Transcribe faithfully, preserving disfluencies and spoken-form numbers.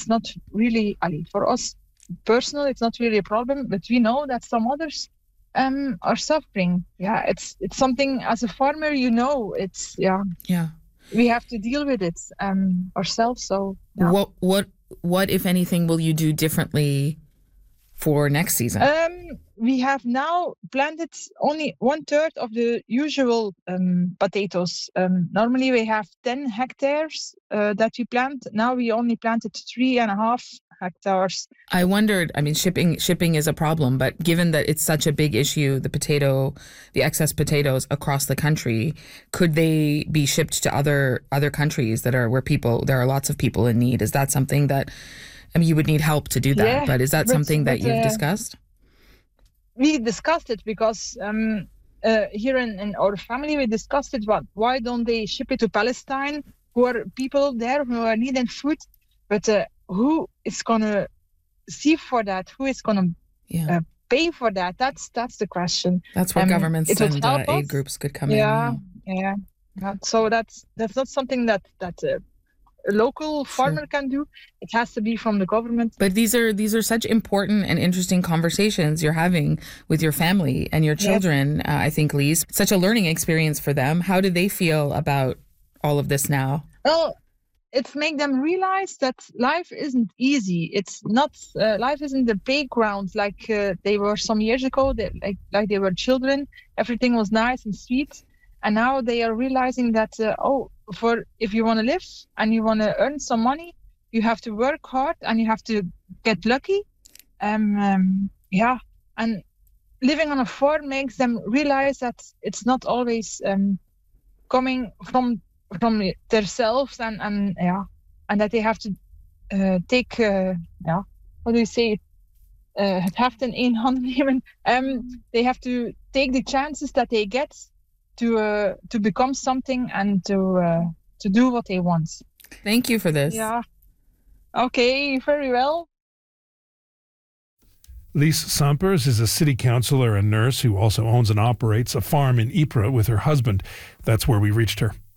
not really, I mean, for us personal, it's not really a problem, but we know that some others um, are suffering. Yeah, it's it's something as a farmer, you know, it's, yeah. Yeah. We have to deal with it um, ourselves. So yeah. What, what, what, if anything, will you do differently for next season? Um, we have now planted only one third of the usual um, potatoes. Um, normally we have ten hectares uh, that we plant. Now we only planted three and a half hectares. I wondered, I mean, shipping shipping is a problem, but given that it's such a big issue, the potato, the excess potatoes across the country, could they be shipped to other other countries that are where people, there are lots of people in need? Is that something that, I mean, you would need help to do that, Yeah, but is that but- something that but, you've uh, discussed? We discussed it because um, uh, here in, in our family, we discussed it. But why don't they ship it to Palestine? Who are people there who are needing food? But uh, who is going to see for that? Who is going to Yeah. uh, pay for that? That's that's the question. That's where um, governments it would and uh, help aid us. groups could come Yeah, in. yeah, yeah. So that's that's not something that that uh, a local farmer can do. It has to be from the government. But these are these are such important and interesting conversations you're having with your family and your children. Uh, I think, Lise, such a learning experience for them. How do they feel about all of this now? Well, it's make them realize that life isn't easy. It's not uh, life isn't a playground like uh, they were some years ago. They, like like they were children. Everything was nice and sweet, and now they are realizing that uh, oh, for if you want to live and you want to earn some money, you have to work hard and you have to get lucky. Um, um, yeah, and living on a farm makes them realize that it's not always um, coming from from themselves, and and yeah, and that they have to uh, take uh, yeah, how do you say it? Uh, het heft in één hand nemen. Um, they have to take the chances that they get to uh, to become something and to uh, to do what they want. Thank you for this. Yeah. Okay, very well. Lise Sampers is a city councillor and nurse who also owns and operates a farm in Ypres with her husband. That's where we reached her.